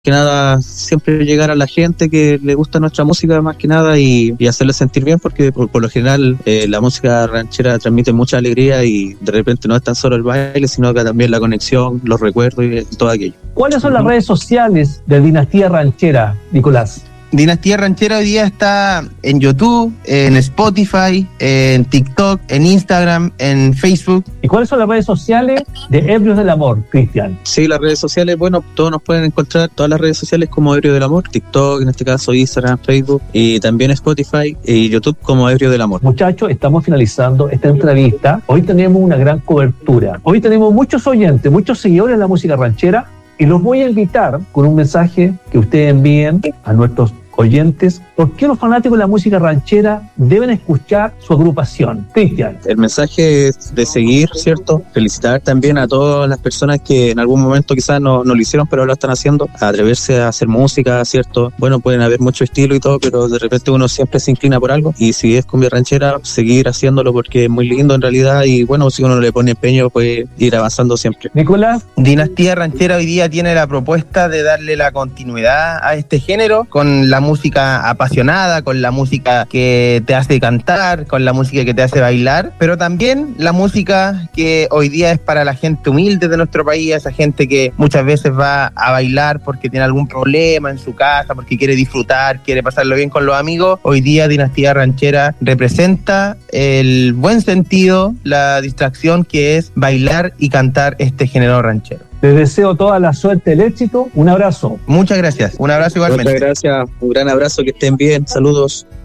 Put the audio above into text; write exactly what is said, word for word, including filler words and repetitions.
que nada, siempre llegar a la gente que le gusta nuestra música más que nada y, y hacerle sentir bien, porque por, por lo general eh, la música ranchera transmite mucha alegría y de repente no es tan solo el baile, sino que también la conexión, los recuerdos y todo aquello. ¿Cuáles son las redes sociales de Dinastía Ranchera, Nicolás? Dinastía Ranchera hoy día está en YouTube, en Spotify, en TikTok, en Instagram, en Facebook. ¿Y cuáles son las redes sociales de Ebrios del Amor, Cristian? Sí, las redes sociales, bueno, todos nos pueden encontrar, todas las redes sociales como Ebrio del Amor, TikTok, en este caso Instagram, Facebook, y también Spotify y YouTube como Ebrio del Amor. Muchachos, estamos finalizando esta entrevista. Hoy tenemos una gran cobertura. Hoy tenemos muchos oyentes, muchos seguidores de la música ranchera, y los voy a invitar con un mensaje que ustedes envíen a nuestros oyentes. ¿Por qué los fanáticos de la música ranchera deben escuchar su agrupación? Cristian. El mensaje es de seguir, ¿cierto? Felicitar también a todas las personas que en algún momento quizás no, no lo hicieron, pero ahora lo están haciendo. A atreverse a hacer música, ¿cierto? Bueno, pueden haber mucho estilo y todo, pero de repente uno siempre se inclina por algo. Y si es cumbia ranchera, seguir haciéndolo porque es muy lindo en realidad. Y bueno, si uno le pone empeño, puede ir avanzando siempre. Nicolás. Dinastía Ranchera hoy día tiene la propuesta de darle la continuidad a este género con la música apasionada, con la música que te hace cantar, con la música que te hace bailar, pero también la música que hoy día es para la gente humilde de nuestro país, esa gente que muchas veces va a bailar porque tiene algún problema en su casa, porque quiere disfrutar, quiere pasarlo bien con los amigos. Hoy día Dinastía Ranchera representa el buen sentido, la distracción que es bailar y cantar este género ranchero. Les deseo toda la suerte, el éxito. Un abrazo. Muchas gracias. Un abrazo igualmente. Muchas gracias. Un gran abrazo. Que estén bien. Saludos.